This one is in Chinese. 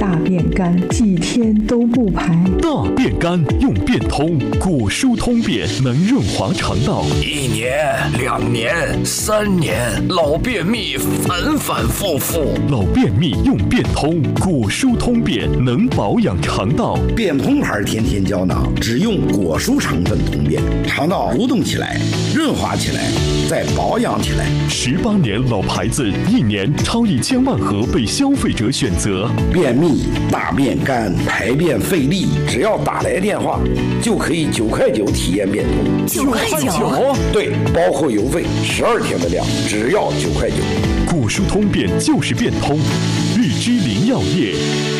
大便干，几天都不排。 大便干用便通，果蔬通便能润滑肠道。 1年、2年、3年，老便秘反反复复。 老便秘用便通，果蔬通便能保养肠道。 便通牌天天胶囊只用果蔬成分通便，肠道蠕动起来，润滑起来，再保养起来。 18年老牌子，1年超1000万盒被消费者选择。 便秘、大便干、排便费力，只要打来电话就可以9块9体验便通。 9块9？ 对，包括邮费，12天的量只要9块9。 果蔬通便就是便通，日之林药业。